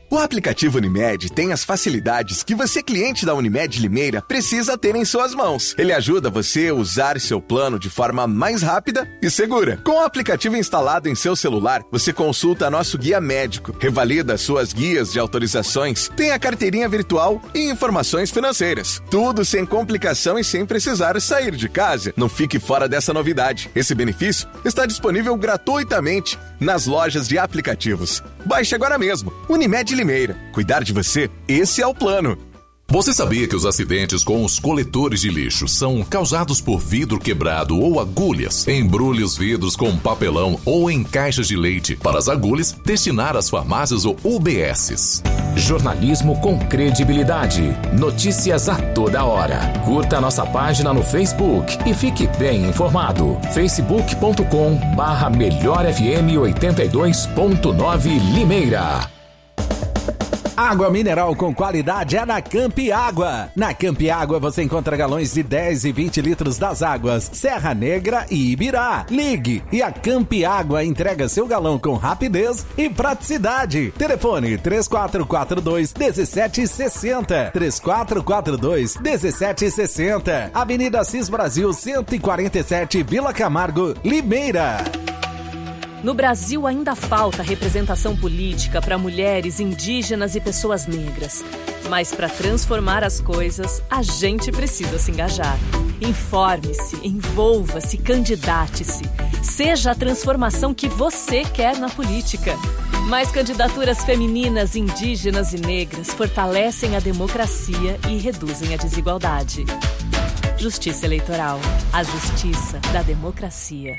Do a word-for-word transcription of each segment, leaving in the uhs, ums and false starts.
O aplicativo Unimed tem as facilidades que você, cliente da Unimed Limeira, precisa ter em suas mãos. Ele ajuda você a usar seu plano de forma mais rápida e segura. Com o aplicativo instalado em seu celular, você consulta nosso guia médico, revalida suas guias de autorizações, tem a carteirinha virtual e informações financeiras. Tudo sem complicação e sem precisar sair de casa. Não fique fora dessa novidade. Esse benefício está disponível gratuitamente nas lojas de aplicativos. Baixe agora mesmo. Unimed Limeira. Cuidar de você, esse é o plano. Você sabia que os acidentes com os coletores de lixo são causados por vidro quebrado ou agulhas? Embrulhe os vidros com papelão ou em caixas de leite para as agulhas destinar às farmácias ou U B Ss. Jornalismo com credibilidade. Notícias a toda hora. Curta nossa página no Facebook e fique bem informado. facebook ponto com barra melhor F M oitenta e dois ponto nove Limeira. Água mineral com qualidade é na Campeágua. Na Campeágua você encontra galões de dez e vinte litros das águas Serra Negra e Ibirá. Ligue e a Campeágua entrega seu galão com rapidez e praticidade. Telefone três quatro quatro dois, um sete seis zero. três quatro quatro dois, um sete seis zero. Avenida Assis Brasil cento e quarenta e sete, Vila Camargo, Limeira. No Brasil ainda falta representação política para mulheres, indígenas e pessoas negras. Mas para transformar as coisas, a gente precisa se engajar. Informe-se, envolva-se, candidate-se. Seja a transformação que você quer na política. Mais candidaturas femininas, indígenas e negras fortalecem a democracia e reduzem a desigualdade. Justiça Eleitoral. A justiça da democracia.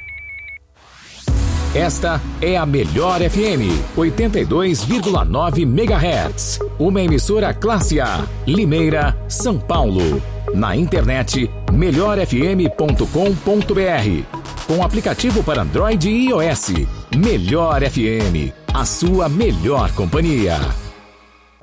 Esta é a Melhor F M, oitenta e dois vírgula nove megahertz. Uma emissora classe A, Limeira, São Paulo. Na internet, melhor f m ponto com ponto b r. Com aplicativo para Android e iOS. Melhor F M, a sua melhor companhia.